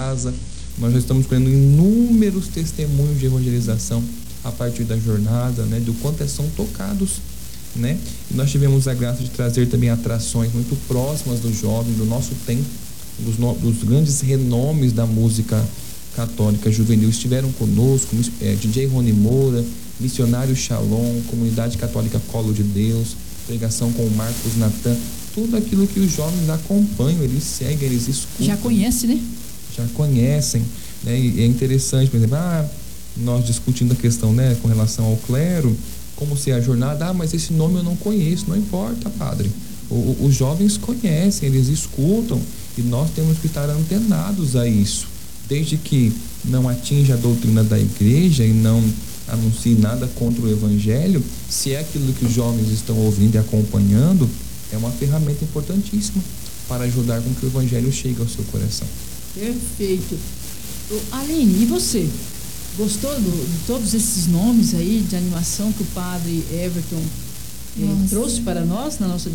casa. Nós já estamos colhendo inúmeros testemunhos de evangelização a partir da jornada, né, do quanto são tocados, né? E nós tivemos a graça de trazer também atrações muito próximas dos jovens, do nosso tempo, dos grandes renomes da música católica juvenil estiveram conosco, DJ Rony Moura, Missionário Shalom, Comunidade Católica Colo de Deus, pregação com o Marcos Natan, tudo aquilo que os jovens acompanham, eles seguem, eles escutam. Já conhecem, né? Já conhecem, né? E é interessante, por exemplo, nós discutindo a questão, né, com relação ao clero, como se a jornada, mas esse nome eu não conheço, não importa, padre. Os jovens conhecem, eles escutam, e nós temos que estar antenados a isso, desde que não atinja a doutrina da igreja e não anuncie nada contra o evangelho. Se é aquilo que os jovens estão ouvindo e acompanhando, é uma ferramenta importantíssima para ajudar com que o evangelho chegue ao seu coração. Perfeito. Aline, e você? Gostou de todos esses nomes aí de animação que o padre Everton trouxe para nós, na nossa